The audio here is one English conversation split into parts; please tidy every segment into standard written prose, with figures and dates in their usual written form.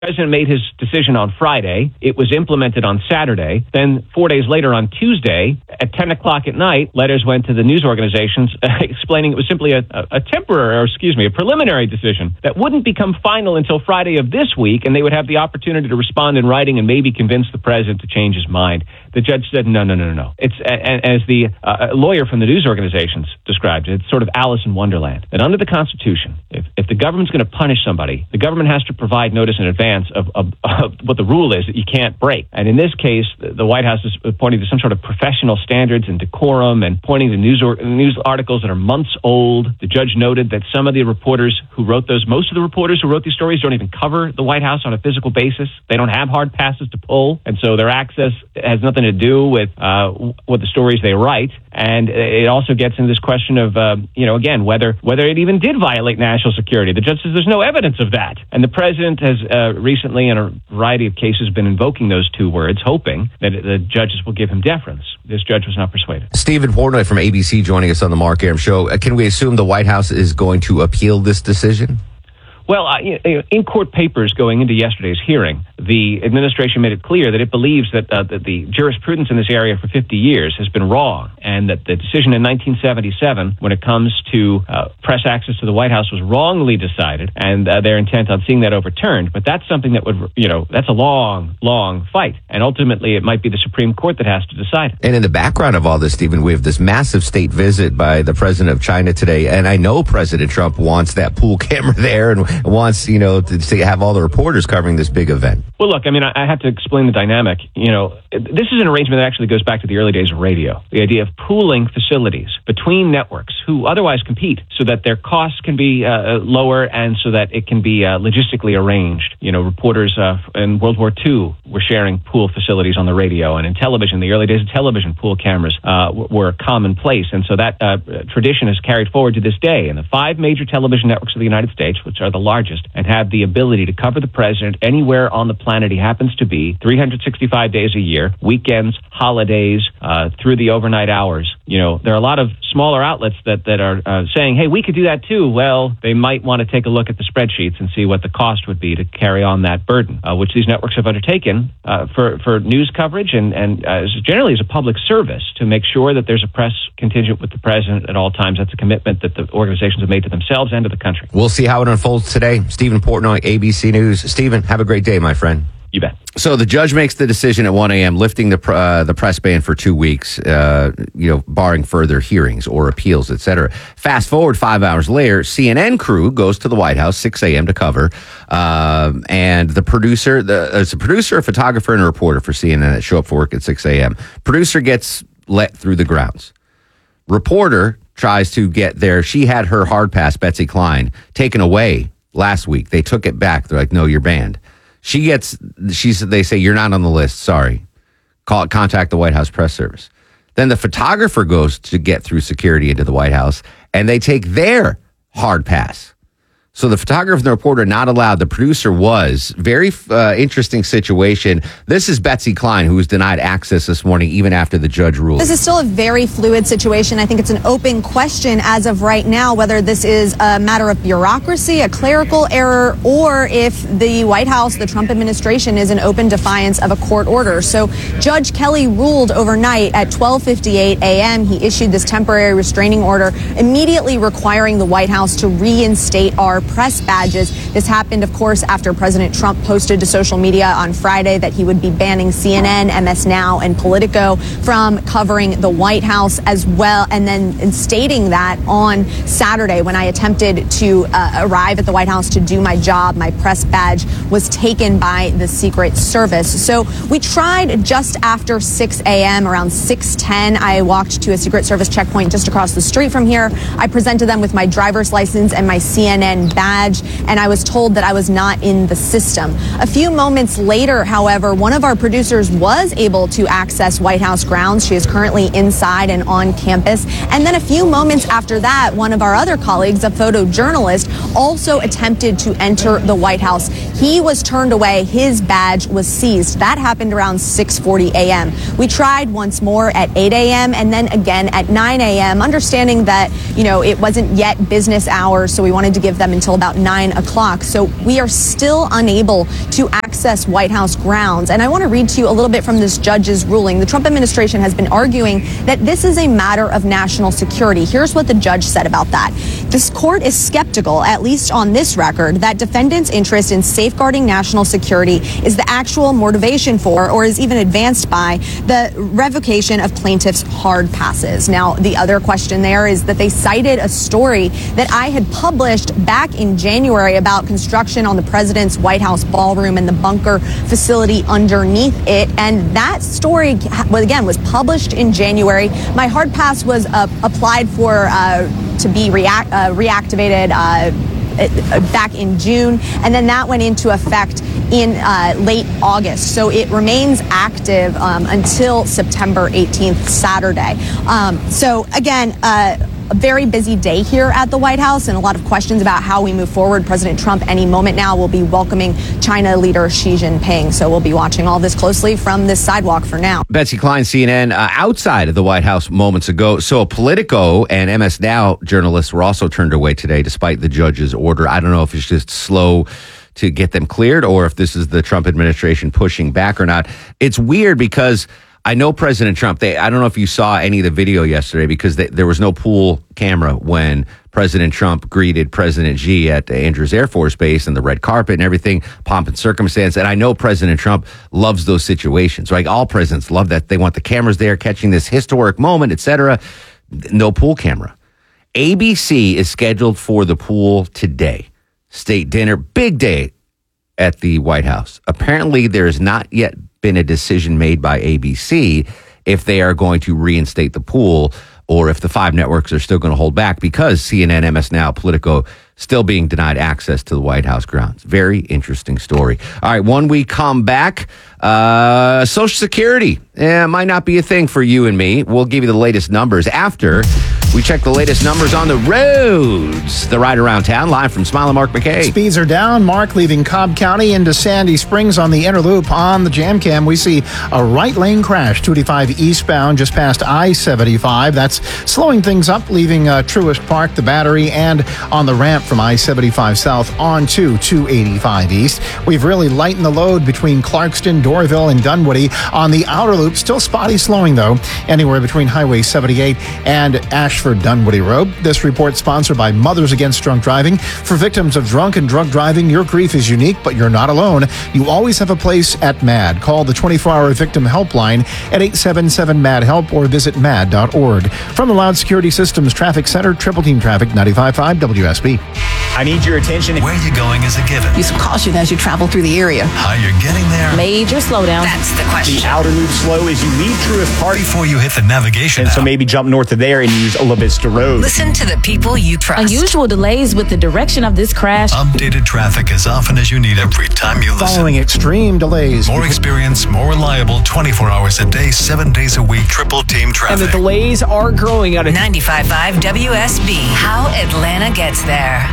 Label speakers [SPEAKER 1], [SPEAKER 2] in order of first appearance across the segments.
[SPEAKER 1] The president made his decision on Friday. It was implemented on Saturday. Then 4 days later on Tuesday at 10 o'clock at night, letters went to the news organizations explaining it was simply a preliminary decision that wouldn't become final until Friday of this week, and they would have the opportunity to respond in writing and maybe convince the president to change his mind. The judge said, no. It's, as the lawyer from the news organizations described it, it's sort of Alice in Wonderland. And under the Constitution, if the government's going to punish somebody, the government has to provide notice in advance of what the rule is that you can't break. And in this case, the White House is pointing to some sort of professional standards and decorum and pointing to news articles that are months old. The judge noted that some of the reporters who wrote most of the reporters who wrote these stories don't even cover the White House on a physical basis. They don't have hard passes to pull, and so their access has nothing to do with what the stories they write. And it also gets into this question of, again, whether it even did violate national security. The judge says there's no evidence of that. And the president has recently, in a variety of cases, been invoking those two words, hoping that the judges will give him deference. This judge was not persuaded.
[SPEAKER 2] Stephen Portnoy from ABC joining us on the Mark Arum Show. Can we assume the White House is going to appeal this decision?
[SPEAKER 1] Well, in court papers going into yesterday's hearing, the administration made it clear that it believes that the jurisprudence in this area for 50 years has been wrong, and that the decision in 1977, when it comes to press access to the White House, was wrongly decided, and they're intent on seeing that overturned. But that's something that would, that's a long, long fight, and ultimately it might be the Supreme Court that has to decide it.
[SPEAKER 2] And in the background of all this, Stephen, we have this massive state visit by the president of China today, and I know President Trump wants that pool camera there and wants, to have all the reporters covering this big event.
[SPEAKER 1] Well, look, I have to explain the dynamic. This is an arrangement that actually goes back to the early days of radio. The idea of pooling facilities between networks who otherwise compete so that their costs can be lower and so that it can be logistically arranged. Reporters in World War II were sharing pool facilities on the radio, and in television, the early days of television, pool cameras were commonplace. And so that tradition is carried forward to this day. And the 5 major television networks of the United States, which are the largest, and have the ability to cover the president anywhere on the planet he happens to be, 365 days a year, weekends, holidays, through the overnight hours. There are a lot of smaller outlets that are saying, hey, we could do that too. Well, they might want to take a look at the spreadsheets and see what the cost would be to carry on that burden, which these networks have undertaken for news coverage and generally as a public service to make sure that there's a press contingent with the president at all times. That's a commitment that the organizations have made to themselves and to the country.
[SPEAKER 2] We'll see how it unfolds today. Stephen Portnoy, ABC News. Stephen, have a great day, my friend.
[SPEAKER 1] You bet.
[SPEAKER 2] So the judge makes the decision at 1 a.m., lifting the press ban for 2 weeks, barring further hearings or appeals, etc. Fast forward 5 hours later, CNN crew goes to the White House, 6 a.m. to cover. And the producer, it's a producer, a photographer, and a reporter for CNN that show up for work at 6 a.m. Producer gets let through the grounds. Reporter tries to get there. She had her hard pass, Betsy Klein, taken away last week. They took it back. They're like, no, you're banned. They say, you're not on the list. Sorry. Contact the White House press service. Then the photographer goes to get through security into the White House, and they take their hard pass. So the photographer and the reporter not allowed. The producer was. Very interesting situation. This is Betsy Klein, who was denied access this morning, even after the judge ruled.
[SPEAKER 3] This is still a very fluid situation. I think it's an open question as of right now, whether this is a matter of bureaucracy, a clerical error, or if the White House, the Trump administration, is in open defiance of a court order. So Judge Kelly ruled overnight at 12:58 a.m. He issued this temporary restraining order, immediately requiring the White House to reinstate our press badges. This happened, of course, after President Trump posted to social media on Friday that he would be banning CNN, MS Now, and Politico from covering the White House as well, and then stating that on Saturday when I attempted to arrive at the White House to do my job, my press badge was taken by the Secret Service. So we tried just after 6 a.m., around 6:10, I walked to a Secret Service checkpoint just across the street from here. I presented them with my driver's license and my CNN badge, and I was told that I was not in the system. A few moments later, however, one of our producers was able to access White House grounds. She is currently inside and on campus. And then a few moments after that, one of our other colleagues, a photojournalist, also attempted to enter the White House. He was turned away. His badge was seized. That happened around 6:40 a.m. We tried once more at 8 a.m. and then again at 9 a.m., understanding that, it wasn't yet business hours, so we wanted to give them until about 9 o'clock. So we are still unable to access White House grounds. And I want to read to you a little bit from this judge's ruling. The Trump administration has been arguing that this is a matter of national security. Here's what the judge said about that. This court is skeptical, at least on this record, that defendants' interest in safeguarding national security is the actual motivation for, or is even advanced by, the revocation of plaintiffs' hard passes. Now, the other question there is that they cited a story that I had published back in January about construction on the president's White House ballroom and the bunker facility underneath it. And that story, was published in January. My hard pass was applied for to be reactivated back in June, and then that went into effect in late August. So it remains active until September 18th, Saturday. So again, a very busy day here at the White House and a lot of questions about how we move forward. President Trump any moment now will be welcoming China leader Xi Jinping. So we'll be watching all this closely from this sidewalk for now.
[SPEAKER 2] Betsy Klein, CNN, outside of the White House moments ago. So Politico and MS Now journalists were also turned away today despite the judge's order. I don't know if it's just slow to get them cleared or if this is the Trump administration pushing back or not. It's weird because I know President Trump, I don't know if you saw any of the video yesterday because there was no pool camera when President Trump greeted President Xi at Andrews Air Force Base and the red carpet and everything, pomp and circumstance. And I know President Trump loves those situations, right? All presidents love that. They want the cameras there catching this historic moment, etc. No pool camera. ABC is scheduled for the pool today. State dinner, big day at the White House. Apparently, there has not yet been a decision made by ABC if they are going to reinstate the pool or if the 5 networks are still going to hold back because CNN, MS Now, Politico still being denied access to the White House grounds. Very interesting story. All right, when we come back, Social Security might not be a thing for you and me. We'll give you the latest numbers after we check the latest numbers on the roads. The ride around town, live from Smile and Mark McKay.
[SPEAKER 4] Speeds are down. Mark leaving Cobb County into Sandy Springs on the inner loop. On the jam cam, we see a right lane crash, 285 eastbound, just past I-75. That's slowing things up, leaving Truist Park, the Battery, and on the ramp from I-75 south onto 285 east. We've really lightened the load between Clarkston, Doraville, and Dunwoody. On the outer loop, still spotty slowing, though, anywhere between Highway 78 and Ashford-Dunwoody Road. This report sponsored by Mothers Against Drunk Driving. For victims of drunk and drug driving, your grief is unique, but you're not alone. You always have a place at MAD. Call the 24-hour victim helpline at 877-MAD-HELP or visit mad.org. From the Loud Security Systems Traffic Center, Triple Team Traffic, 95.5 WSB.
[SPEAKER 5] I need your attention.
[SPEAKER 6] Where you're going is a given.
[SPEAKER 7] Use some caution as you travel through the area.
[SPEAKER 6] How you're getting there.
[SPEAKER 7] Major slowdown.
[SPEAKER 8] That's the question.
[SPEAKER 5] The outer loop slow as you leave Truist Park.
[SPEAKER 6] Before you hit the navigation
[SPEAKER 5] And so maybe jump north of there and use Ola Vista Road.
[SPEAKER 8] Listen to the people you trust.
[SPEAKER 7] Unusual delays with the direction of this crash.
[SPEAKER 6] Updated traffic as often as you need every time you listen.
[SPEAKER 4] Following extreme delays.
[SPEAKER 6] More experience, more reliable, 24 hours a day, 7 days a week, Triple Team Traffic.
[SPEAKER 5] And the delays are growing out of
[SPEAKER 8] 95.5 WSB. How Atlanta gets there.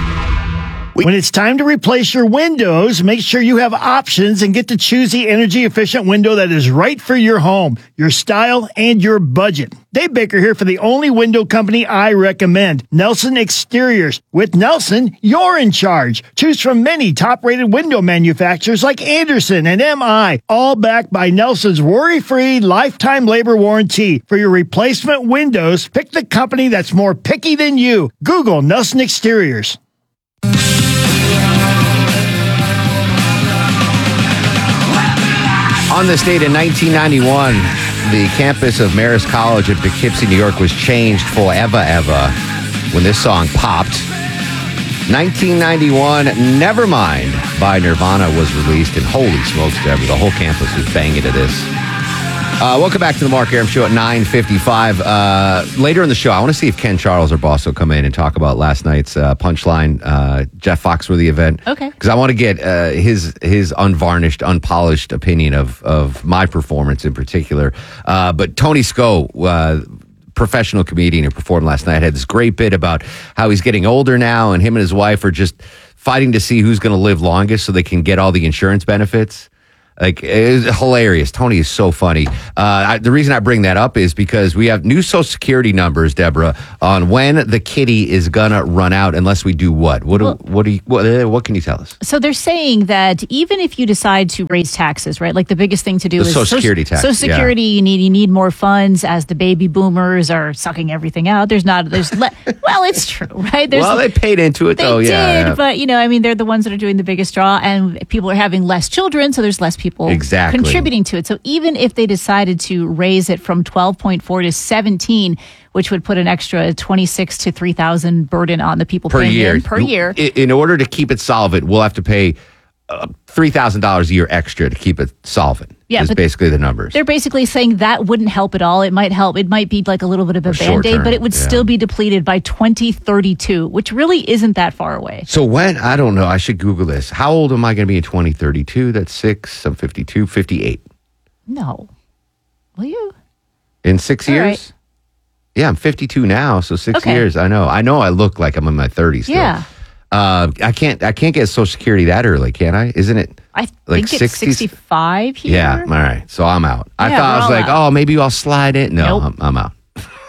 [SPEAKER 9] When it's time to replace your windows, make sure you have options and get to choose the energy-efficient window that is right for your home, your style, and your budget. Dave Baker here for the only window company I recommend, Nelson Exteriors. With Nelson, you're in charge. Choose from many top-rated window manufacturers like Anderson and MI, all backed by Nelson's worry-free lifetime labor warranty. For your replacement windows, pick the company that's more picky than you. Google Nelson Exteriors.
[SPEAKER 2] On this date in 1991, the campus of Marist College in Poughkeepsie, New York was changed forever, ever when this song popped. 1991, Nevermind by Nirvana was released, and holy smokes, Deborah, the whole campus was banging to this. Welcome back to the Mark Arum Show at 9:55. Later in the show, I want to see if Ken Charles or Boss will come in and talk about last night's Punchline Jeff Foxworthy event.
[SPEAKER 7] Okay.
[SPEAKER 2] Because I want to get his unvarnished, unpolished opinion of my performance in particular. But Tony Sco, professional comedian who performed last night, had this great bit about how he's getting older now and him and his wife are just fighting to see who's going to live longest so they can get all the insurance benefits. Like, it's hilarious. Tony is so funny. The reason I bring that up is because we have new Social Security numbers, Deborah, on when the kitty is gonna run out unless we do what? What can you tell us?
[SPEAKER 10] So they're saying that even if you decide to raise taxes, right? Like the biggest thing to do is
[SPEAKER 2] Social Security tax.
[SPEAKER 10] Social Security, you need more funds as the baby boomers are sucking everything out. Well, it's true, right?
[SPEAKER 2] They paid into it though.
[SPEAKER 10] They
[SPEAKER 2] Yeah.
[SPEAKER 10] did, but they're the ones that are doing the biggest draw, and people are having less children, so there's less people contributing to it. So even if they decided to raise it from 12.4 to 17, which would put an extra 26 to 3,000 burden on the people
[SPEAKER 2] per year.
[SPEAKER 10] per year.
[SPEAKER 2] In order to keep it solvent, we'll have to pay $3,000 a year extra to keep it solvent.
[SPEAKER 10] Yeah,
[SPEAKER 2] is basically the numbers.
[SPEAKER 10] They're basically saying that wouldn't help at all. It might help. It might be like a little bit of a Band-Aid, but it would still be depleted by 2032, which really isn't that far away.
[SPEAKER 2] So when, I don't know, I should Google this. How old am I going to be in 2032? That's 6, I'm 52, 58.
[SPEAKER 10] No. Will you?
[SPEAKER 2] In 6 years?
[SPEAKER 10] Right.
[SPEAKER 2] Yeah, I'm 52 now, so 6 years. I know I look like I'm in my 30s still.
[SPEAKER 10] Yeah.
[SPEAKER 2] I can't get Social Security that early, can I? Isn't it?
[SPEAKER 10] I
[SPEAKER 2] like
[SPEAKER 10] think it's 65 here.
[SPEAKER 2] Yeah, all right. So I'm out. I
[SPEAKER 10] Yeah,
[SPEAKER 2] thought I was like,
[SPEAKER 10] out.
[SPEAKER 2] maybe I'll slide it. No,
[SPEAKER 10] Nope.
[SPEAKER 2] I'm out.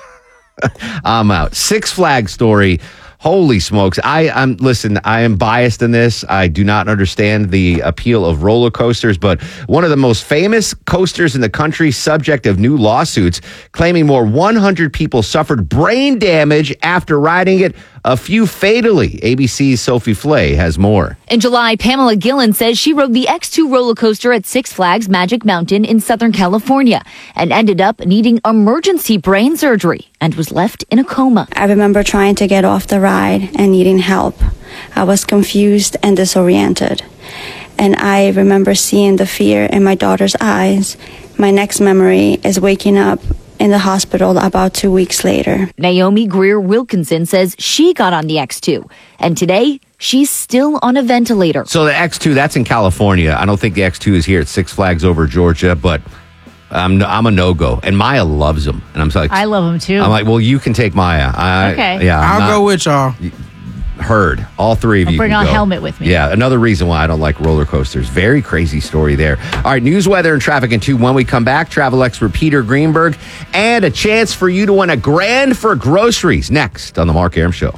[SPEAKER 2] I'm out. Six Flags story. Holy smokes. I am biased in this. I do not understand the appeal of roller coasters, but one of the most famous coasters in the country, subject of new lawsuits, claiming more 100 people suffered brain damage after riding it, a few fatally. ABC's Sophie Flay has more.
[SPEAKER 11] In July, Pamela Gillen says she rode the X2 roller coaster at Six Flags Magic Mountain in Southern California and ended up needing emergency brain surgery and was left in a coma.
[SPEAKER 12] I remember trying to get off the ride and needing help. I was confused and disoriented. And I remember seeing the fear in my daughter's eyes. My next memory is waking up in the hospital about 2 weeks later.
[SPEAKER 11] Naomi Greer Wilkinson says she got on the X2, and today she's still on a ventilator.
[SPEAKER 2] So the X2, that's in California. I don't think the X2 is here at Six Flags over Georgia, but I'm a no-go. And Maya loves them. And I'm like,
[SPEAKER 10] I love them too.
[SPEAKER 2] I'm like, well, you can take Maya.
[SPEAKER 10] Okay.
[SPEAKER 2] Yeah,
[SPEAKER 13] I'll go with y'all.
[SPEAKER 2] Heard. All three of
[SPEAKER 10] I'll
[SPEAKER 2] you
[SPEAKER 10] bring
[SPEAKER 2] can
[SPEAKER 10] a
[SPEAKER 2] go.
[SPEAKER 10] helmet with me.
[SPEAKER 2] Yeah, another reason why I don't like roller coasters. Very crazy story there. All right, news, weather, and traffic in 2. When we come back, travel expert Peter Greenberg, and a chance for you to win $1,000 for groceries next on The Mark Arum Show.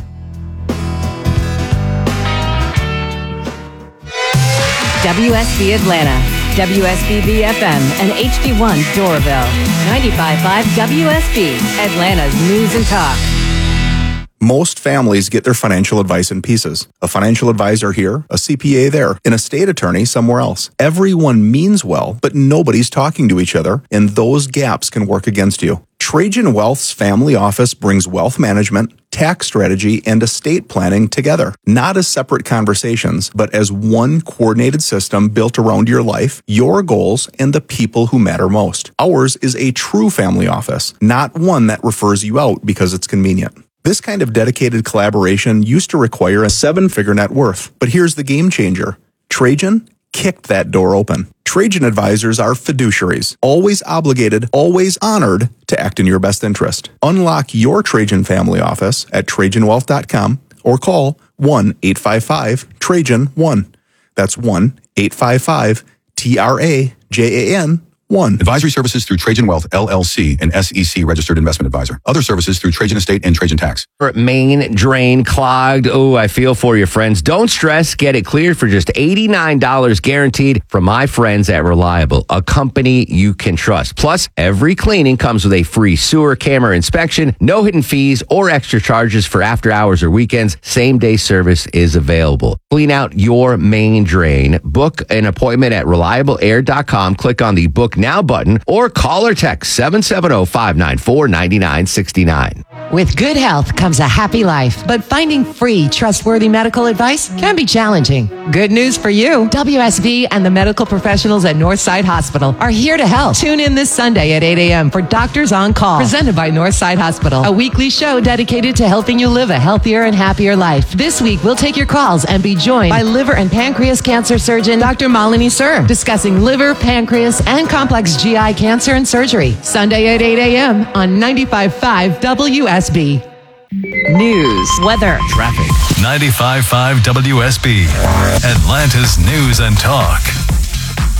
[SPEAKER 8] WSB Atlanta, WSBB FM, and HD1 Doraville. 95.5 WSB, Atlanta's news and talk.
[SPEAKER 14] Most families get their financial advice in pieces. A financial advisor here, a CPA there, an estate attorney somewhere else. Everyone means well, but nobody's talking to each other, and those gaps can work against you. Trajan Wealth's family office brings wealth management, tax strategy, and estate planning together, not as separate conversations, but as one coordinated system built around your life, your goals, and the people who matter most. Ours is a true family office, not one that refers you out because it's convenient. This kind of dedicated collaboration used to require a 7-figure net worth, but here's the game changer. Trajan kicked that door open. Trajan advisors are fiduciaries, always obligated, always honored to act in your best interest. Unlock your Trajan family office at TrajanWealth.com or call 1-855-TRAJAN-1. That's 1-855-TRAJAN-1.
[SPEAKER 15] Advisory services through Trajan Wealth, LLC, an SEC registered investment advisor. Other services through Trajan Estate and Trajan Tax.
[SPEAKER 2] Main drain clogged. Oh, I feel for you, friends. Don't stress. Get it cleared for just $89 guaranteed from my friends at Reliable, a company you can trust. Plus, every cleaning comes with a free sewer camera inspection, no hidden fees or extra charges for after hours or weekends. Same-day service is available. Clean out your main drain. Book an appointment at reliableair.com. Click on the Book Now button or call or text 770-594-9969.
[SPEAKER 16] With good health comes a happy life, but finding free, trustworthy medical advice can be challenging. Good news for you. WSB and the medical professionals at Northside Hospital are here to help. Tune in this Sunday at 8 a.m. for Doctors on Call, presented by Northside Hospital, a weekly show dedicated to helping you live a healthier and happier life. This week, we'll take your calls and be joined by liver and pancreas cancer surgeon Dr. Malini Sir, discussing liver, pancreas, and complex GI cancer and surgery. Sunday at 8 a.m. on 95.5 WSB.
[SPEAKER 8] News, weather,
[SPEAKER 6] traffic. 95.5 WSB, Atlanta's news and talk.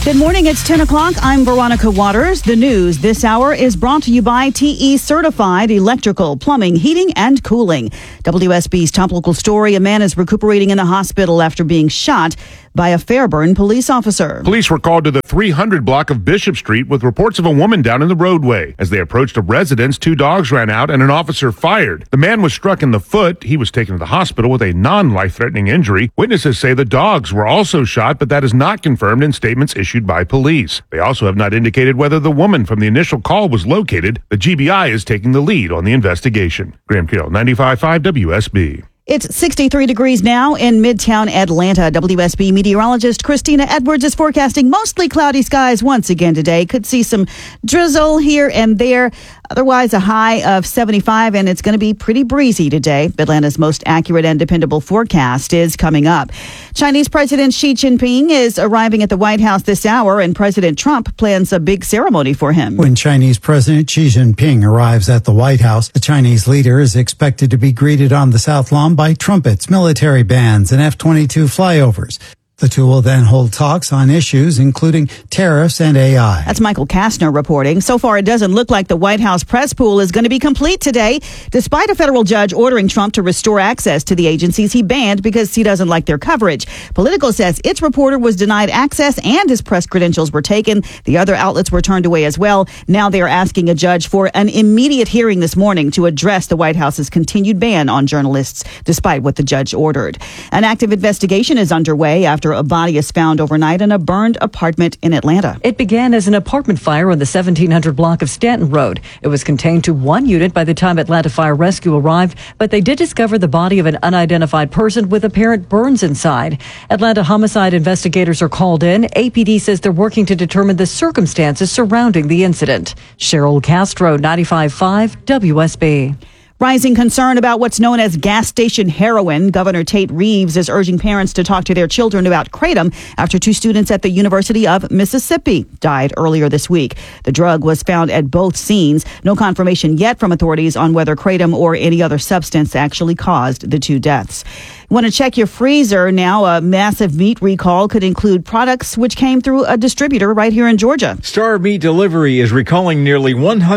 [SPEAKER 13] Good morning. It's 10 o'clock. I'm Veronica Waters. The news this hour is brought to you by TE Certified Electrical, Plumbing, Heating, and Cooling. WSB's top local story. A man is recuperating in the hospital after being shot by a Fairburn police officer.
[SPEAKER 17] Police were called to the 300 block of Bishop Street with reports of a woman down in the roadway. As they approached a residence, 2 dogs ran out and an officer fired. The man was struck in the foot. He was taken to the hospital with a non-life-threatening injury. Witnesses say the dogs were also shot, but that is not confirmed in statements issued by police. They also have not indicated whether the woman from the initial call was located. The GBI is taking the lead on the investigation. Graham Carroll, 95.5 WSB.
[SPEAKER 13] It's 63 degrees now in Midtown Atlanta. WSB meteorologist Christina Edwards is forecasting mostly cloudy skies once again today. Could see some drizzle here and there. Otherwise, a high of 75, and it's going to be pretty breezy today. Atlanta's most accurate and dependable forecast is coming up. Chinese President Xi Jinping is arriving at the White House this hour, and President Trump plans a big ceremony for him.
[SPEAKER 18] When Chinese President Xi Jinping arrives at the White House, the Chinese leader is expected to be greeted on the South Lawn by trumpets, military bands, and F-22 flyovers. The two will then hold talks on issues including tariffs and AI.
[SPEAKER 13] That's Michael Kastner reporting. So far, it doesn't look like the White House press pool is going to be complete today, despite a federal judge ordering Trump to restore access to the agencies he banned because he doesn't like their coverage. Politico says its reporter was denied access and his press credentials were taken. The other outlets were turned away as well. Now they are asking a judge for an immediate hearing this morning to address the White House's continued ban on journalists, despite what the judge ordered. An active investigation is underway after a body is found overnight in a burned apartment in Atlanta.
[SPEAKER 19] It began as an apartment fire on the 1700 block of Stanton Road. It was contained to one unit by the time Atlanta Fire Rescue arrived, but they did discover the body of an unidentified person with apparent burns inside. Atlanta homicide investigators are called in. APD says they're working to determine the circumstances surrounding the incident. Cheryl Castro, 95.5 WSB.
[SPEAKER 13] Rising concern about what's known as gas station heroin. Governor Tate Reeves is urging parents to talk to their children about kratom after 2 students at the University of Mississippi died earlier this week. The drug was found at both scenes. No confirmation yet from authorities on whether kratom or any other substance actually caused the 2 deaths. Want to check your freezer now? A massive meat recall could include products which came through a distributor right here in Georgia.
[SPEAKER 20] Star Meat Delivery is recalling nearly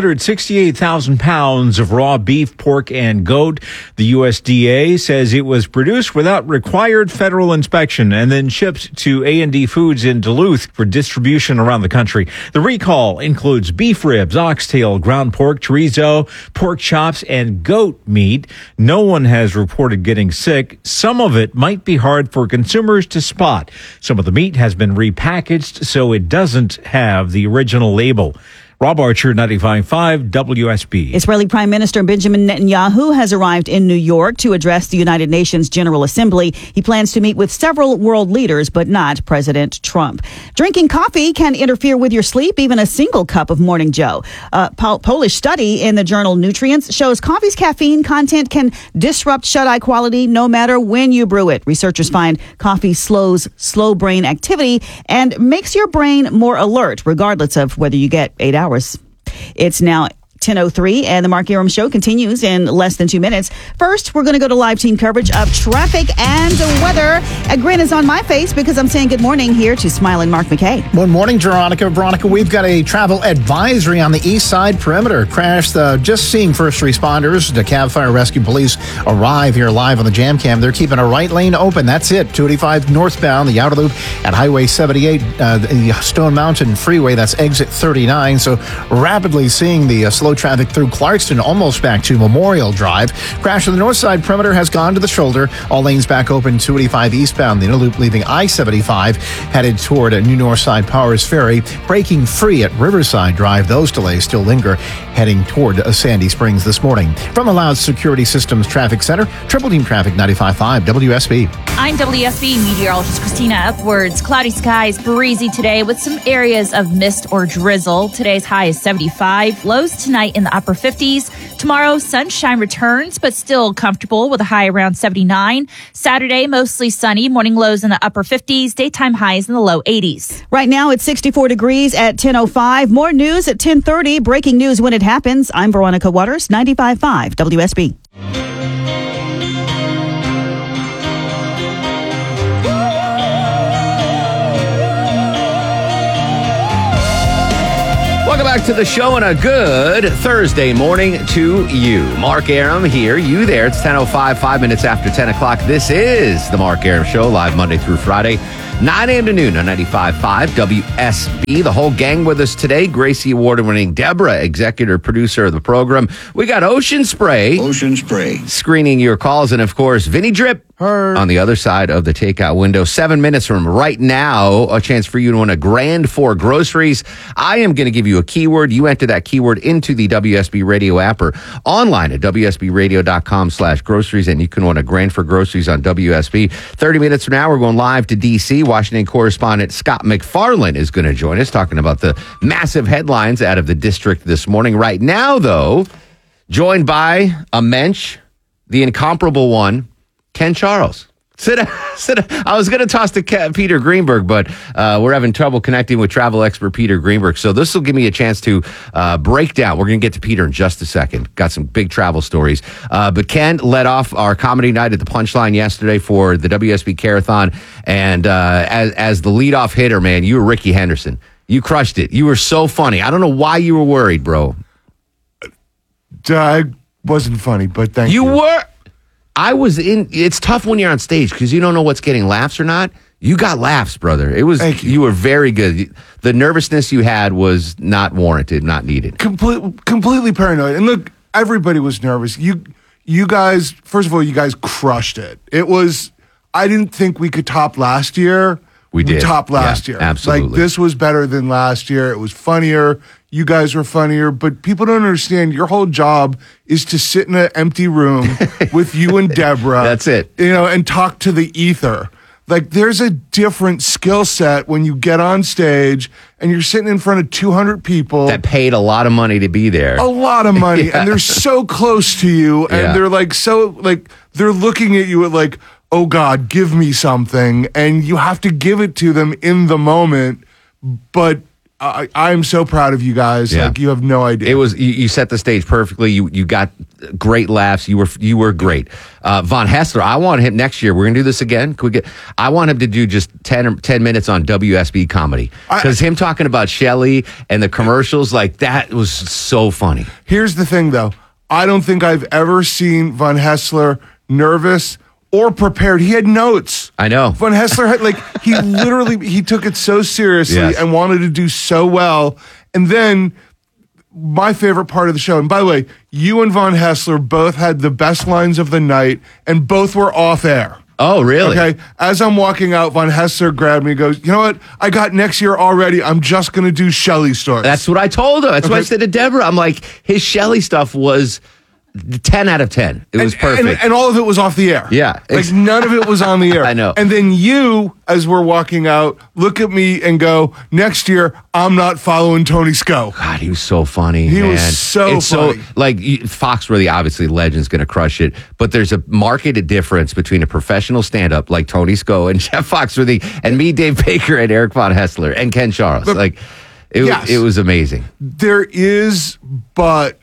[SPEAKER 20] 168,000 pounds of raw beef, pork, and goat. The USDA says it was produced without required federal inspection and then shipped to A&D Foods in Duluth for distribution around the country. The recall includes beef ribs, oxtail, ground pork, chorizo, pork chops, and goat meat. No one has reported getting sick. Some of it might be hard for consumers to spot. Some of the meat has been repackaged so it doesn't have the original label. Rob Archer, 95.5 WSB.
[SPEAKER 13] Israeli Prime Minister Benjamin Netanyahu has arrived in New York to address the United Nations General Assembly. He plans to meet with several world leaders, but not President Trump. Drinking coffee can interfere with your sleep, even a single cup of Morning Joe. A Polish study in the journal Nutrients shows coffee's caffeine content can disrupt shut-eye quality no matter when you brew it. Researchers find coffee slows slow brain activity and makes your brain more alert, regardless of whether you get 8 hours. It's now 10:03, and the Mark Arum Show continues in less than 2 minutes. First, we're going to go to live team coverage of traffic and weather. A grin is on my face because I'm saying good morning here to smiling Mark McKay.
[SPEAKER 4] Good morning, Veronica. Veronica, we've got a travel advisory on the east side perimeter. Crash, just seeing first responders. The Cab Fire Rescue Police arrive here live on the Jam Cam. They're keeping a right lane open. That's it. 285 northbound, the outer loop at Highway 78, the Stone Mountain Freeway. That's exit 39. So rapidly seeing the slow traffic through Clarkston, almost back to Memorial Drive. Crash on the north side perimeter has gone to the shoulder. All lanes back open. 285 eastbound, the inner loop leaving I-75 headed toward a New North Side Powers Ferry. Breaking free at Riverside Drive. Those delays still linger heading toward Sandy Springs this morning. From the Loud Security Systems Traffic Center, Triple Team Traffic 95.5 WSB.
[SPEAKER 21] I'm WSB meteorologist Christina Edwards. Cloudy skies, breezy today with some areas of mist or drizzle. Today's high is 75. Lows tonight in the upper 50s. Tomorrow, sunshine returns, but still comfortable with a high around 79. Saturday, mostly sunny. Morning lows in the upper 50s. Daytime highs in the low 80s.
[SPEAKER 13] Right now, it's 64 degrees at 10:05. More news at 10:30. Breaking news when it happens. I'm Veronica Waters, 95.5 WSB.
[SPEAKER 2] Welcome back to the show and a good Thursday morning to you. Mark Arum here, you there. It's 10:05, 5 minutes after 10 o'clock. This is the Mark Arum Show, live Monday through Friday, 9 a.m. to noon on 95.5 WSB. The whole gang with us today. Gracie Award-winning Deborah, executive producer of the program. We got Ocean Spray.
[SPEAKER 1] Ocean Spray.
[SPEAKER 2] Screening your calls. And, of course, Vinny Drip. On the other side of the takeout window. 7 minutes from right now, a chance for you to win a grand for groceries. I am going to give you a keyword. You enter that keyword into the WSB Radio app or online at WSBradio.com/groceries, and you can win a grand for groceries on WSB. 30 minutes from now, we're going live to D.C. Washington correspondent Scott McFarland is going to join us talking about the massive headlines out of the district this morning. Right now, though, joined by a mensch, the incomparable one, Ken Charles. I was going to toss to Peter Greenberg, but we're having trouble connecting with travel expert Peter Greenberg. So this will give me a chance to break down. We're going to get to Peter in just a second. Got some big travel stories. But Ken led off our comedy night at the Punchline yesterday for the WSB Carathon. And as the leadoff hitter, man, you were Ricky Henderson. You crushed it. You were so funny. I don't know why you were worried, bro.
[SPEAKER 1] I wasn't funny, but thank you.
[SPEAKER 2] You were... it's tough when you're on stage because you don't know what's getting laughs or not. You got laughs, brother. You were very good. The nervousness you had was not warranted, not needed.
[SPEAKER 1] Completely paranoid. And look, everybody was nervous. You guys, first of all, you guys crushed it. I didn't think we could top last year.
[SPEAKER 2] We did.
[SPEAKER 1] We topped last year.
[SPEAKER 2] Absolutely.
[SPEAKER 1] Like, this was better than last year. It was funnier. You guys were funnier, but people don't understand your whole job is to sit in an empty room with you and Deborah.
[SPEAKER 2] That's it.
[SPEAKER 1] And talk to the ether. Like, there's a different skill set when you get on stage and you're sitting in front of 200 people
[SPEAKER 2] that paid a lot of money to be there.
[SPEAKER 1] A lot of money. Yeah. And they're so close to you, and they're they're looking at you like, oh God, give me something. And you have to give it to them in the moment. But I'm so proud of you guys.
[SPEAKER 2] Yeah.
[SPEAKER 1] Like, you have no idea.
[SPEAKER 2] It was you set the stage perfectly. You got great laughs. You were great. Von Hessler, I want him next year. We're gonna do this again. I want him to do just 10 minutes on WSB comedy because him talking about Shelley and the commercials, like, that was so funny.
[SPEAKER 1] Here's the thing, though. I don't think I've ever seen Von Hessler nervous or prepared. He had notes.
[SPEAKER 2] I know.
[SPEAKER 1] Von Hessler had, he took it so seriously and wanted to do so well. And then my favorite part of the show, and by the way, you and Von Hessler both had the best lines of the night, and both were off air.
[SPEAKER 2] Oh, really?
[SPEAKER 1] Okay. As I'm walking out, Von Hessler grabbed me and goes, you know what? I got next year already. I'm just going to do Shelley stories.
[SPEAKER 2] That's what I told him. That's what I said to Deborah. I'm like, his Shelley stuff was 10 out of 10. It was perfect.
[SPEAKER 1] And all of it was off the air.
[SPEAKER 2] Yeah.
[SPEAKER 1] Like, none of it was on the air.
[SPEAKER 2] I know.
[SPEAKER 1] And then you, as we're walking out, look at me and go, next year, I'm not following Tony Sko.
[SPEAKER 2] God, he was so funny.
[SPEAKER 1] He was so funny.
[SPEAKER 2] Foxworthy, obviously, legend's going to crush it. But there's a marked difference between a professional stand-up like Tony Sko and Jeff Foxworthy and me, Dave Baker, and Eric Von Hessler and Ken Charles. It was amazing.
[SPEAKER 1] There is, but...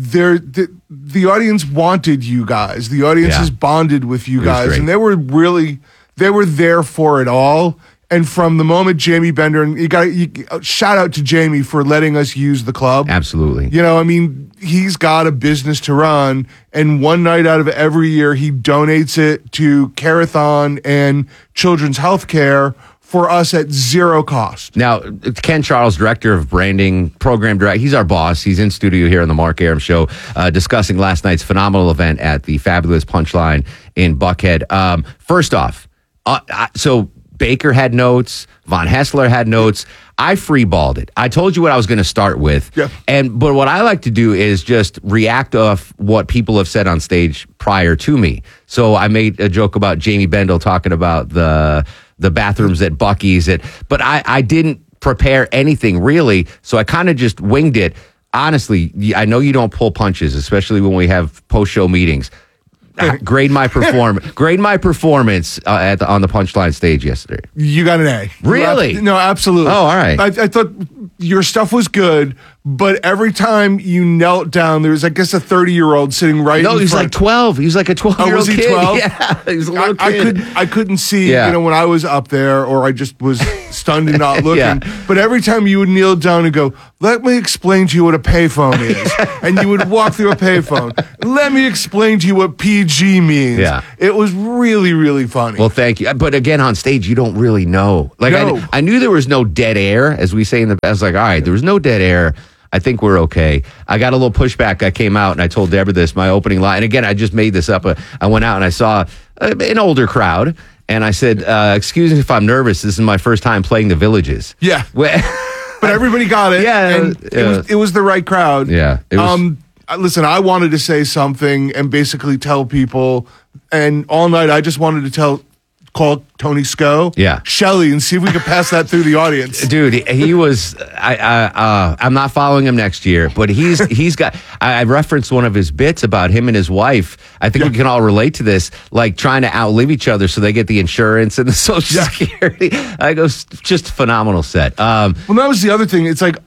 [SPEAKER 1] The audience wanted you guys. The audience has bonded with you guys, and they were there for it all. And from the moment Jamie Bender, and shout out to Jamie for letting us use the club.
[SPEAKER 2] Absolutely.
[SPEAKER 1] He's got a business to run, and one night out of every year, he donates it to Carathon and Children's Health Care for us at zero cost.
[SPEAKER 2] Now, Ken Charles, director of branding, program director, he's our boss. He's in studio here on the Mark Arum Show discussing last night's phenomenal event at the fabulous Punchline in Buckhead. First off, so Baker had notes, Von Hessler had notes. I freeballed it. I told you what I was going to start with.
[SPEAKER 1] Yeah.
[SPEAKER 2] But what I like to do is just react off what people have said on stage prior to me. So I made a joke about Jamie Bendel talking about the bathrooms at Buc-ee's. But I didn't prepare anything really, so I kind of just winged it. Honestly, I know you don't pull punches, especially when we have post-show meetings. Grade my performance on the Punchline stage yesterday.
[SPEAKER 1] You got an A.
[SPEAKER 2] Really?
[SPEAKER 1] No, absolutely.
[SPEAKER 2] Oh, all right.
[SPEAKER 1] I thought your stuff was good, But every time you knelt down, there was, I guess, a 30-year-old sitting right in front.
[SPEAKER 2] No, he's like 12. He was like a 12-year-old
[SPEAKER 1] was he
[SPEAKER 2] kid.
[SPEAKER 1] 12?
[SPEAKER 2] Yeah, he was a little kid.
[SPEAKER 1] I couldn't see, when I was up there, or I just was stunned and not looking.
[SPEAKER 2] Yeah.
[SPEAKER 1] But every time you would kneel down and go, let me explain to you what a payphone is. And you would walk through a payphone. Let me explain to you what PG means.
[SPEAKER 2] Yeah.
[SPEAKER 1] It was really, really funny.
[SPEAKER 2] Well, thank you. But again, on stage, you don't really know. Like,
[SPEAKER 1] No.
[SPEAKER 2] I knew there was no dead air, as we say in the. I was like, all right, there was no dead air. I think we're okay. I got a little pushback. I came out and I told Deborah this, my opening line. And again, I just made this up. I went out and I saw an older crowd. And I said, excuse me if I'm nervous. This is my first time playing the Villages.
[SPEAKER 1] Yeah. But everybody got it.
[SPEAKER 2] Yeah.
[SPEAKER 1] And it was the right crowd.
[SPEAKER 2] Yeah. It was,
[SPEAKER 1] listen, I wanted to say something and basically tell people. And all night, I just wanted to call Tony Sco, Shelley, and see if we could pass that through the audience.
[SPEAKER 2] Dude, he was. I'm not following him next year, but he's got. I referenced one of his bits about him and his wife. I think we can all relate to this, like trying to outlive each other so they get the insurance and the Social Security. I go, just a phenomenal set.
[SPEAKER 1] Well, that was the other thing. It's like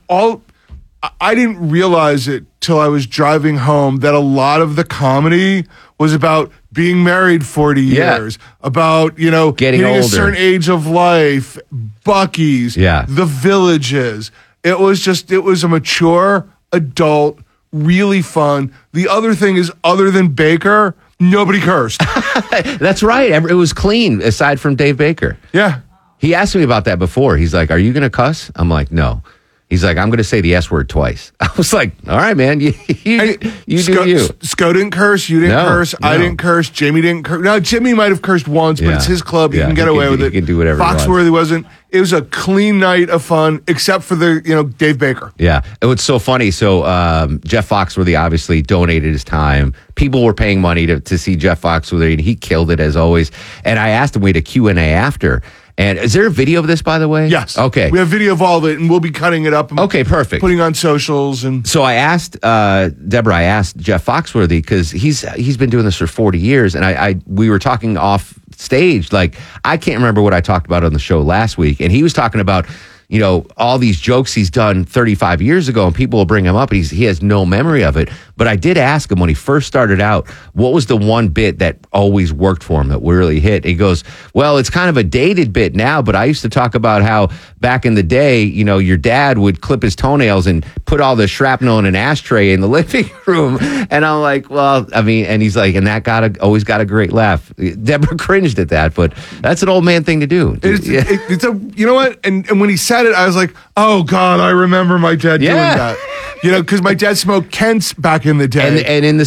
[SPEAKER 1] I didn't realize it till I was driving home that a lot of the comedy was about being married 40 years, about,
[SPEAKER 2] getting
[SPEAKER 1] hitting
[SPEAKER 2] older,
[SPEAKER 1] a certain age of life, Buc-ee's, the Villages. It was a mature, adult, really fun. The other thing is, other than Baker, nobody cursed.
[SPEAKER 2] That's right. It was clean, aside from Dave Baker.
[SPEAKER 1] Yeah.
[SPEAKER 2] He asked me about that before. He's like, are you going to cuss? I'm like, no. He's like, I'm going to say the S word twice. I was like, all right, man. You do you.
[SPEAKER 1] Sco didn't curse. You didn't curse.
[SPEAKER 2] No.
[SPEAKER 1] I didn't curse. Jamie didn't curse. No, Jimmy might have cursed once, but it's his club. He can get away with it.
[SPEAKER 2] He can do whatever
[SPEAKER 1] Foxworthy wasn't. It was a clean night of fun, except for Dave Baker.
[SPEAKER 2] Yeah. It was so funny. So Jeff Foxworthy obviously donated his time. People were paying money to see Jeff Foxworthy, and he killed it as always. And I asked him, we had a Q&A after. And is there a video of this, by the way?
[SPEAKER 1] Yes.
[SPEAKER 2] Okay.
[SPEAKER 1] We have video of all of it, and we'll be cutting it up. And
[SPEAKER 2] okay, perfect.
[SPEAKER 1] Putting on socials. And
[SPEAKER 2] so I asked Deborah. I asked Jeff Foxworthy because he's been doing this for 40 years, and we were talking off stage. Like, I can't remember what I talked about on the show last week, and he was talking about all these jokes he's done 35 years ago, and people will bring him up, and he has no memory of it. But I did ask him when he first started out, what was the one bit that always worked for him, that really hit? He goes, well, it's kind of a dated bit now, but I used to talk about how back in the day, your dad would clip his toenails and put all the shrapnel in an ashtray in the living room. And I'm like, well, I mean, and he's like, and that always got a great laugh. Deborah cringed at that, but that's an old man thing to do.
[SPEAKER 1] It's you know what? And when he said it, I was like, oh God, I remember my dad doing that. Because my dad smoked Kents back in the day,
[SPEAKER 2] and in the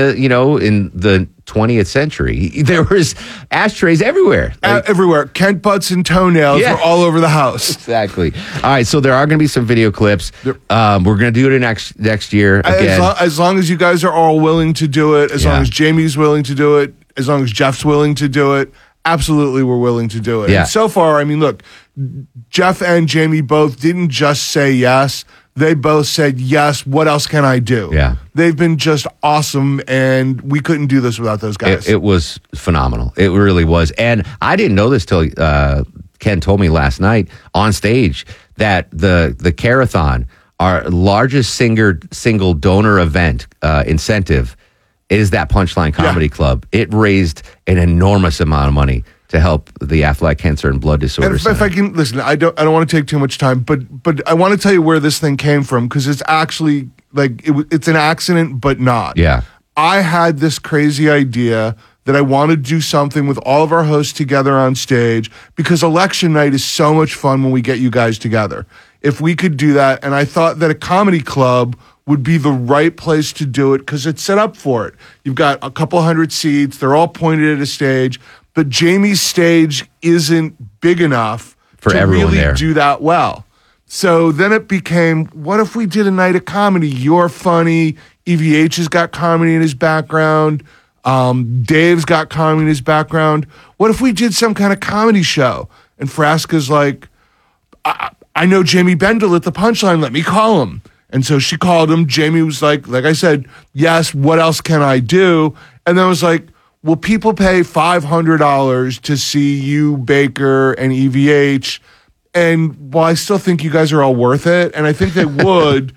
[SPEAKER 2] 20th century, there was ashtrays everywhere,
[SPEAKER 1] everywhere. Kent butts and toenails were all over the house.
[SPEAKER 2] Exactly. All right, so there are going to be some video clips. We're going to do it next year again.
[SPEAKER 1] As long as you guys are all willing to do it, as long as Jamie's willing to do it, as long as Jeff's willing to do it. Absolutely, we're willing to do it.
[SPEAKER 2] Yeah.
[SPEAKER 1] And so far, I mean, look, Jeff and Jamie both didn't just say yes. They both said, yes, what else can I do?
[SPEAKER 2] Yeah.
[SPEAKER 1] They've been just awesome, and we couldn't do this without those guys.
[SPEAKER 2] It was phenomenal. It really was. And I didn't know this till Ken told me last night on stage that the Carathon, our largest single donor event incentive, is that Punchline Comedy Club. It raised an enormous amount of money to help the Aflac Cancer and Blood Disorder Center.
[SPEAKER 1] If I can listen, I don't want to take too much time, but I want to tell you where this thing came from, because it's actually it's an accident, but not.
[SPEAKER 2] Yeah,
[SPEAKER 1] I had this crazy idea that I wanted to do something with all of our hosts together on stage, because election night is so much fun when we get you guys together. If we could do that, and I thought that a comedy club would be the right place to do it, because it's set up for it. You've got a couple hundred seats. They're all pointed at a stage. But Jamie's stage isn't big enough
[SPEAKER 2] for everyone
[SPEAKER 1] really
[SPEAKER 2] there.
[SPEAKER 1] Do that well. So then it became, what if we did a night of comedy? You're funny. EVH has got comedy in his background. Dave's got comedy in his background. What if we did some kind of comedy show? And Frasca's like, I know Jamie Bendel at the Punchline. Let me call him. And so she called him. Jamie was like I said, yes, what else can I do? And then I was like, will people pay $500 to see you, Baker, and EVH? And while I still think you guys are all worth it, and I think they would,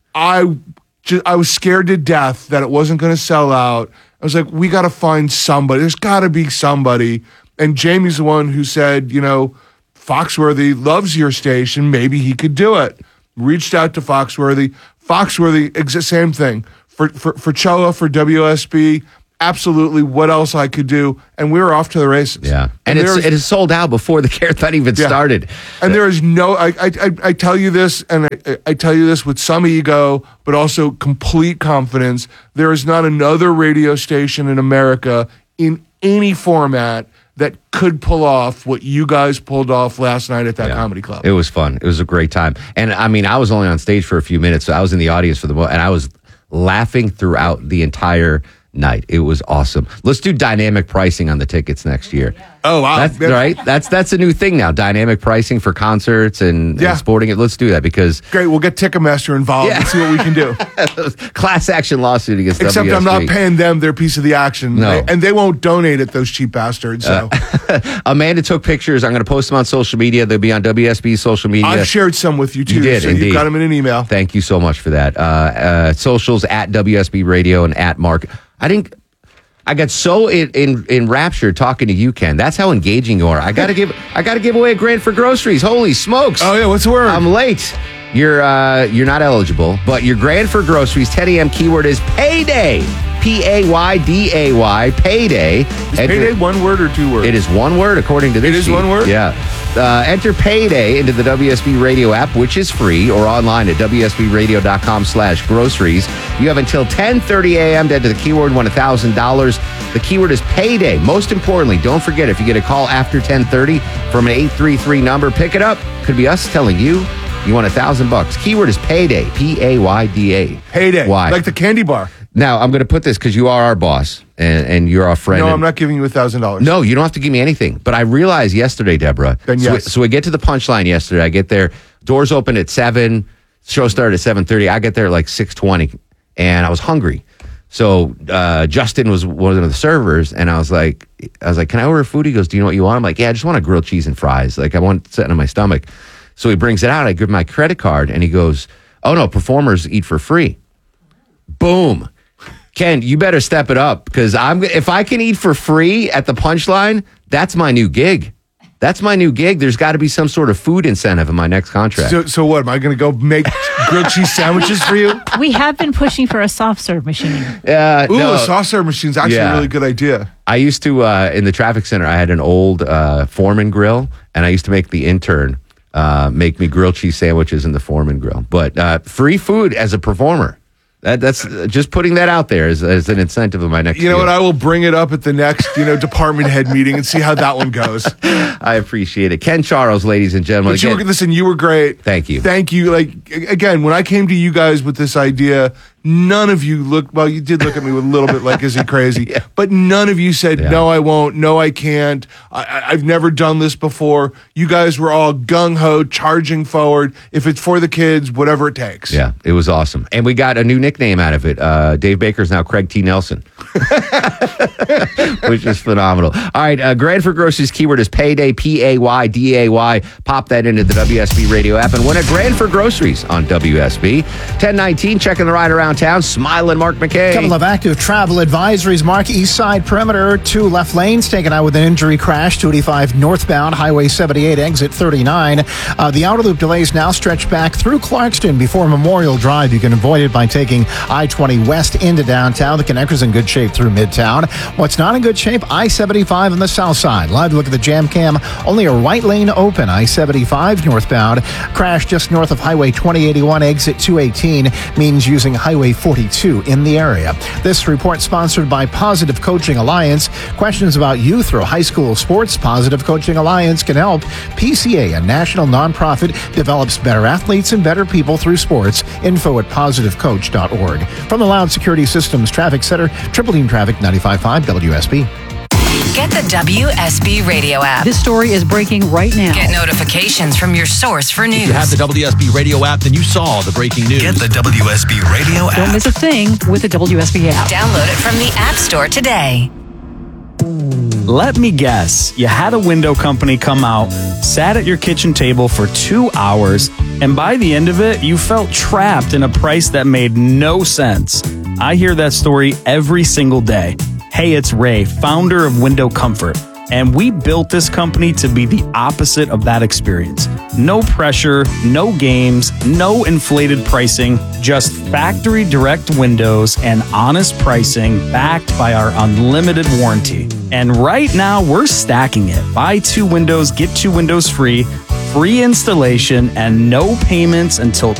[SPEAKER 1] I was scared to death that it wasn't going to sell out. I was like, we got to find somebody. There's got to be somebody. And Jamie's the one who said, Foxworthy loves your station. Maybe he could do it. Reached out to Foxworthy. Foxworthy, same thing. For Choa, for WSB, absolutely what else I could do. And we were off to the races.
[SPEAKER 2] Yeah. And it is sold out before the Carathon even started.
[SPEAKER 1] And there is no, I tell you this, and I tell you this with some ego, but also complete confidence. There is not another radio station in America in any format that could pull off what you guys pulled off last night at that comedy club.
[SPEAKER 2] It was fun. It was a great time. And I mean, I was only on stage for a few minutes, so I was in the audience for and I was laughing throughout the entire night. It was awesome. Let's do dynamic pricing on the tickets next year.
[SPEAKER 1] Oh, wow.
[SPEAKER 2] That's right. That's a new thing now. Dynamic pricing for concerts and sporting. Let's do that because
[SPEAKER 1] great. We'll get Ticketmaster involved and see what we can do.
[SPEAKER 2] Class action lawsuit against
[SPEAKER 1] Except
[SPEAKER 2] WSB.
[SPEAKER 1] I'm not paying them their piece of the action.
[SPEAKER 2] No.
[SPEAKER 1] And they won't donate it, those cheap bastards. So.
[SPEAKER 2] Amanda took pictures. I'm going to post them on social media. They'll be on WSB's social media.
[SPEAKER 1] I've shared some with you too.
[SPEAKER 2] You did,
[SPEAKER 1] so
[SPEAKER 2] indeed.
[SPEAKER 1] You got them in an email.
[SPEAKER 2] Thank you so much for that. Socials at WSB Radio and at Mark. I got so enraptured talking to you, Ken. That's how engaging you are. I gotta give away $1,000 for groceries. Holy smokes!
[SPEAKER 1] Oh yeah, what's the word?
[SPEAKER 2] I'm late. You're not eligible, but your $1,000 for groceries. 10 a.m. keyword is payday. Payday. Payday.
[SPEAKER 1] Is payday one word or two words?
[SPEAKER 2] It is one word according to this.
[SPEAKER 1] It is
[SPEAKER 2] sheet.
[SPEAKER 1] one word.
[SPEAKER 2] Yeah. Enter payday into the WSB Radio app, which is free, or online at WSBRadio.com/groceries. You have until 10:30 a.m. to enter the keyword, win $1,000. The keyword is payday. Most importantly, don't forget, if you get a call after 10:30 from an 833 number, pick it up. Could be us telling you you want $1,000. Keyword is payday. Payday.
[SPEAKER 1] Payday.
[SPEAKER 2] Why?
[SPEAKER 1] Like the candy bar.
[SPEAKER 2] Now, I'm going to put this because you are our boss and you're our friend.
[SPEAKER 1] No, I'm not giving you $1,000.
[SPEAKER 2] No, you don't have to give me anything. But I realized yesterday, Deborah.
[SPEAKER 1] Then yes.
[SPEAKER 2] So we get to the punchline yesterday. I get there. Doors open at 7. Show started at 7:30. I get there at like 6:20. And I was hungry. So Justin was one of the servers. And I was like, can I order food? He goes, do you know what you want? I'm like, yeah, I just want a grilled cheese and fries. Like, I want something in my stomach. So he brings it out. I give him my credit card. And he goes, oh, no, performers eat for free. Boom. Ken, you better step it up because if I can eat for free at the punchline, that's my new gig. That's my new gig. There's got to be some sort of food incentive in my next contract.
[SPEAKER 1] So what? Am I going to go make grilled cheese sandwiches for you?
[SPEAKER 10] We have been pushing for a soft serve machine.
[SPEAKER 1] A soft serve machine is actually a really good idea.
[SPEAKER 2] I used to, in the traffic center, I had an old Foreman grill, and I used to make the intern make me grilled cheese sandwiches in the Foreman grill. But free food as a performer. That's just putting that out there as an incentive of my next.
[SPEAKER 1] You know what? I will bring it up at the next department head meeting and see how that one goes.
[SPEAKER 2] I appreciate it, Ken Charles, ladies and gentlemen.
[SPEAKER 1] But you were great.
[SPEAKER 2] Thank you.
[SPEAKER 1] Thank you. Like again, when I came to you guys with this idea, none of you looked. Well, you did look at me with a little bit like, "Is he crazy?" Yeah. But none of you said, "No, I won't. No, I can't. I've never done this before." You guys were all gung ho, charging forward. If it's for the kids, whatever it takes.
[SPEAKER 2] Yeah, it was awesome, and we got a new nickname out of it. Dave Baker's now Craig T. Nelson, which is phenomenal. All right, $1,000 for groceries. Keyword is payday. Payday. Pop that into the WSB Radio app and win $1,000 for groceries on WSB. 1019. Checking the ride around town. Smiling Mark McKay.
[SPEAKER 4] Couple of active travel advisories. Mark, east side perimeter, 2 left lanes taken out with an injury crash. 285 northbound, Highway 78, exit 39. The outer loop delays now stretch back through Clarkston before Memorial Drive. You can avoid it by taking I-20 west into downtown. The connector's in good shape through Midtown. What's not in good shape? I-75 on the south side. Live look at the jam cam. Only a right lane open. I-75 northbound. Crash just north of Highway 2081, exit 218. Means using Highway 42 in the area. This report sponsored by Positive Coaching Alliance. Questions about youth or high school sports? Positive Coaching Alliance can help. PCA, a national nonprofit, develops better athletes and better people through sports. Info at positivecoach.org. From the Loud Security Systems Traffic Center, Triple Team Traffic 95.5 WSB.
[SPEAKER 8] Get the WSB Radio app.
[SPEAKER 19] This story is breaking right now.
[SPEAKER 8] Get notifications from your source for news.
[SPEAKER 3] If you have the WSB Radio app, then you saw the breaking news.
[SPEAKER 6] Get the WSB Radio app.
[SPEAKER 19] Don't miss a thing with the WSB app.
[SPEAKER 8] Download it from the App Store today.
[SPEAKER 5] Let me guess, you had a window company come out, sat at your kitchen table for 2 hours, and by the end of it, you felt trapped in a price that made no sense. I hear that story every single day. Hey, it's Ray, founder of Window Comfort, and we built this company to be the opposite of that experience. No pressure, no games, no inflated pricing, just factory direct windows and honest pricing backed by our unlimited warranty. And right now, we're stacking it. Buy 2 windows, get 2 windows free, free installation, and no payments until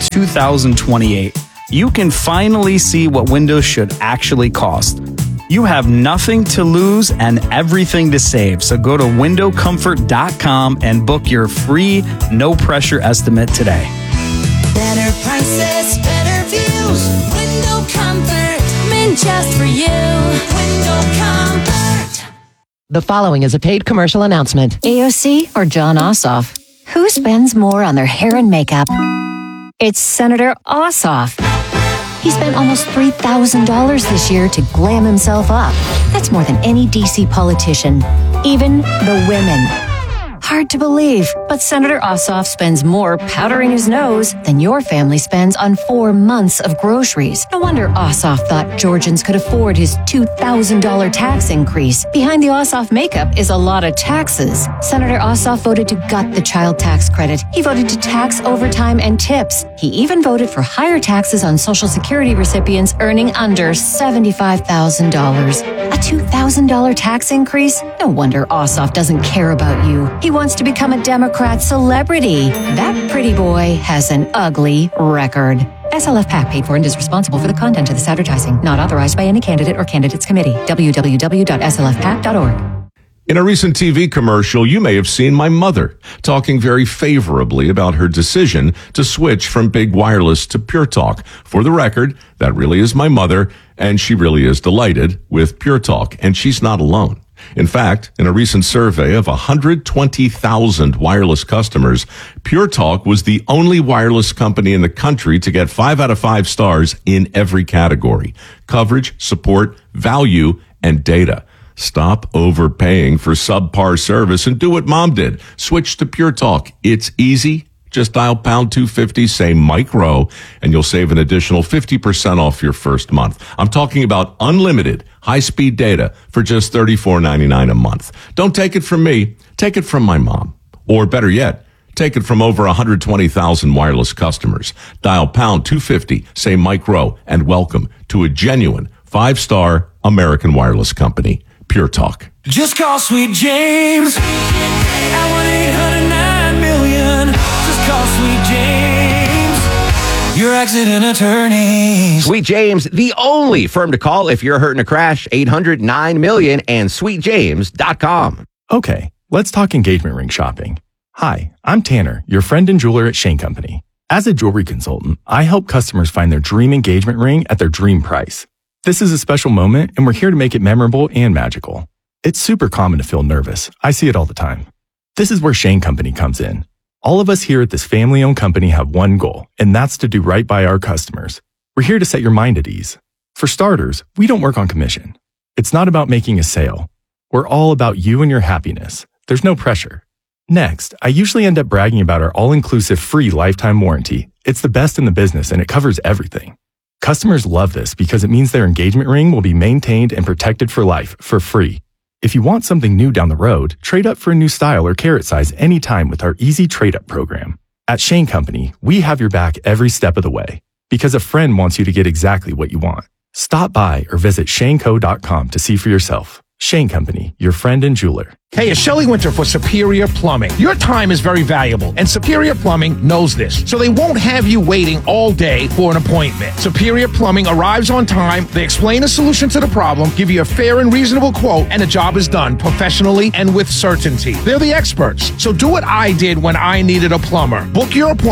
[SPEAKER 5] 2028. You can finally see what windows should actually cost. You have nothing to lose and everything to save. So go to windowcomfort.com and book your free, no-pressure estimate today.
[SPEAKER 22] Better prices, better views. Window Comfort, meant just for you. Window Comfort.
[SPEAKER 16] The following is a paid commercial announcement.
[SPEAKER 23] AOC or John Ossoff? Who spends more on their hair and makeup? It's Senator Ossoff. He spent almost $3,000 this year to glam himself up. That's more than any DC politician, even the women. Hard to believe, but Senator Ossoff spends more powdering his nose than your family spends on 4 months of groceries. No wonder Ossoff thought Georgians could afford his $2,000 tax increase. Behind the Ossoff makeup is a lot of taxes. Senator Ossoff voted to gut the child tax credit. He voted to tax overtime and tips. He even voted for higher taxes on Social Security recipients earning under $75,000. A $2,000 tax increase? No wonder Ossoff doesn't care about you. He wants to become a Democrat celebrity. That pretty boy has an ugly record. SLF PAC paid for and is responsible for the content of this advertising. Not authorized by any candidate or candidates committee. www.slfpac.org.
[SPEAKER 24] In a recent TV commercial, you may have seen my mother talking very favorably about her decision to switch from Big Wireless to Pure Talk. For the record, that really is my mother, and she really is delighted with Pure Talk, and she's not alone. In fact, in a recent survey of 120,000 wireless customers, Pure Talk was the only wireless company in the country to get 5 out of 5 stars in every category: coverage, support, value, and data. Stop overpaying for subpar service and do what Mom did. Switch to Pure Talk. It's easy. Just dial pound 250, say Mike Rowe, and you'll save an additional 50% off your first month. I'm talking about unlimited high-speed data for just $34.99 a month. Don't take it from me. Take it from my mom. Or better yet, take it from over 120,000 wireless customers. Dial pound 250, say Mike Rowe, and welcome to a genuine 5-star American wireless company, Pure Talk.
[SPEAKER 22] Just call Sweet James at 1-800-9-million. Just call Sweet James, your accident attorney.
[SPEAKER 2] Sweet James, the only firm to call if you're hurt in a crash. 800-9-million and sweetjames.com.
[SPEAKER 25] Okay, let's talk engagement ring shopping. Hi, I'm Tanner, your friend and jeweler at Shane Company. As a jewelry consultant, I help customers find their dream engagement ring at their dream price. This is a special moment, and we're here to make it memorable and magical. It's super common to feel nervous. I see it all the time. This is where Shane Company comes in. All of us here at this family-owned company have one goal, and that's to do right by our customers. We're here to set your mind at ease. For starters, we don't work on commission. It's not about making a sale. We're all about you and your happiness. There's no pressure. Next, I usually end up bragging about our all-inclusive free lifetime warranty. It's the best in the business, and it covers everything. Customers love this because it means their engagement ring will be maintained and protected for life, for free. If you want something new down the road, trade up for a new style or carat size anytime with our easy trade-up program. At Shane Company, we have your back every step of the way because a friend wants you to get exactly what you want. Stop by or visit shaneco.com to see for yourself. Shane Company, your friend and jeweler.
[SPEAKER 26] Hey, it's Shelley Winter for Superior Plumbing. Your time is very valuable, and Superior Plumbing knows this, so they won't have you waiting all day for an appointment. Superior Plumbing arrives on time, they explain a solution to the problem, give you a fair and reasonable quote, and the job is done professionally and with certainty. They're the experts, so do what I did when I needed a plumber. Book your appointment